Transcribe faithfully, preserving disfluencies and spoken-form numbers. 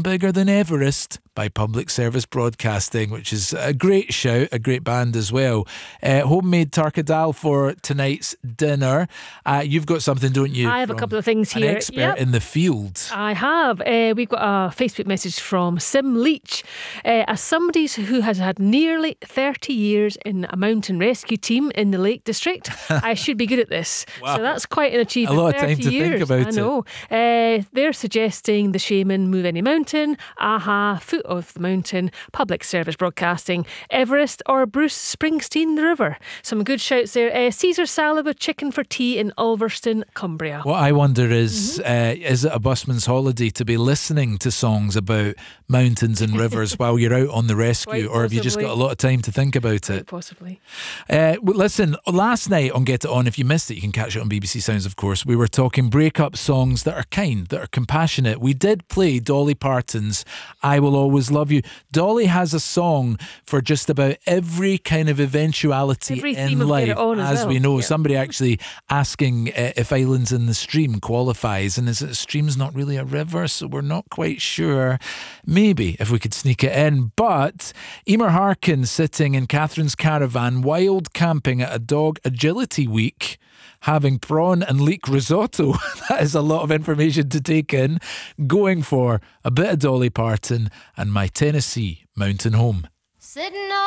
bigger than Everest by Public Service Broadcasting, which is a great shout, a great band as well. Uh, homemade tarka dal for tonight's dinner. Uh, you've got something, don't you? I have a couple of things here. An expert yep. in the field. I have. Uh, we've got a Facebook message from Sim Leach. Uh, as somebody who has had nearly thirty years in a mountain rescue team in the Lake District, I should be good at this. Wow. So that's quite an achievement. A lot of time to years, think about I know. it. Uh, they're suggesting The Shaman, Move Any Mountain, Aha, Foot of the Mountain, Public Service Broadcasting, Everest, or Bruce Springsteen, The River. Some good shouts there. Uh, Caesar salad with chicken for tea in Ulverston, Cumbria. What I wonder is, mm-hmm. uh, is it a busman's holiday to be listening to songs about mountains and rivers while you're out on the rescue, or have you just got a lot of time to think about Quite it? Possibly. Uh, listen, last night on Get It On, if you missed it, you can catch it on B B C Sounds, of course. We were talking breakup songs that are kind, that are compassionate. We did play Dolly Parton's I Will Always Love You. Dolly has a song for just about every kind of eventuality every in life, as, as well. we know. Yeah. Somebody actually asking uh, if Islands in the Stream qualifies, and is it a stream's not really a river, so we're not quite sure. Maybe if we could sneak it in. But Emer Harkin sitting in Catherine's caravan, wild camping at a dog agility week, having prawn and leek risotto. That is a lot of information to take in. Going for a bit of Dolly Parton and My Tennessee Mountain Home. Sitting